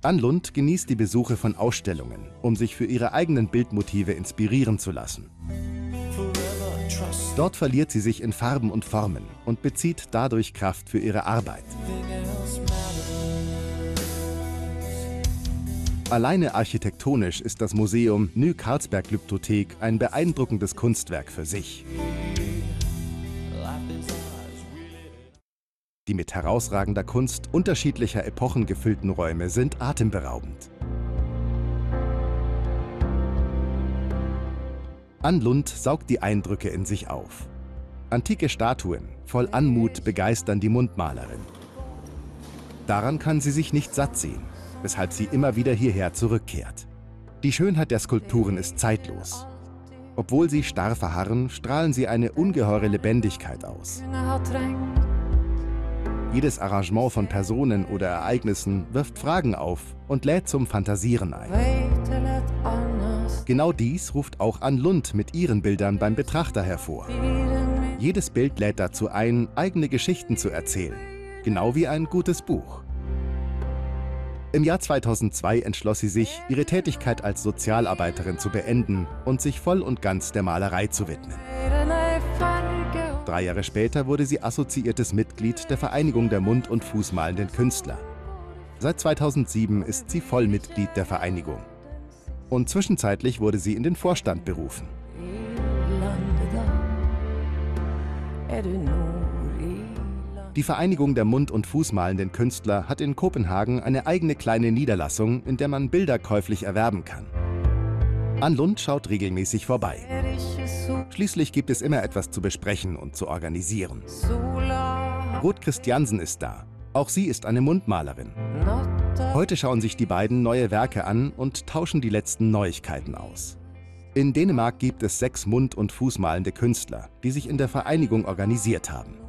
Ann Lund genießt die Besuche von Ausstellungen, um sich für ihre eigenen Bildmotive inspirieren zu lassen. Dort verliert sie sich in Farben und Formen und bezieht dadurch Kraft für ihre Arbeit. Alleine architektonisch ist das Museum Ny-Carlsberg-Glyptothek ein beeindruckendes Kunstwerk für sich. Die mit herausragender Kunst unterschiedlicher Epochen gefüllten Räume sind atemberaubend. Ann Lund saugt die Eindrücke in sich auf. Antike Statuen voll Anmut begeistern die Mundmalerin. Daran kann sie sich nicht satt sehen, weshalb sie immer wieder hierher zurückkehrt. Die Schönheit der Skulpturen ist zeitlos. Obwohl sie starr verharren, strahlen sie eine ungeheure Lebendigkeit aus. Jedes Arrangement von Personen oder Ereignissen wirft Fragen auf und lädt zum Fantasieren ein. Genau dies ruft auch Ann Lund mit ihren Bildern beim Betrachter hervor. Jedes Bild lädt dazu ein, eigene Geschichten zu erzählen, genau wie ein gutes Buch. Im Jahr 2002 entschloss sie sich, ihre Tätigkeit als Sozialarbeiterin zu beenden und sich voll und ganz der Malerei zu widmen. 3 Jahre später wurde sie assoziiertes Mitglied der Vereinigung der Mund- und Fußmalenden Künstler. Seit 2007 ist sie Vollmitglied der Vereinigung. Und zwischenzeitlich wurde sie in den Vorstand berufen. Die Vereinigung der Mund- und Fußmalenden Künstler hat in Kopenhagen eine eigene kleine Niederlassung, in der man Bilder käuflich erwerben kann. Ann Lund schaut regelmäßig vorbei. Schließlich gibt es immer etwas zu besprechen und zu organisieren. Ruth Christiansen ist da. Auch sie ist eine Mundmalerin. Heute schauen sich die beiden neue Werke an und tauschen die letzten Neuigkeiten aus. In Dänemark gibt es 6 Mund- und Fußmalende Künstler, die sich in der Vereinigung organisiert haben.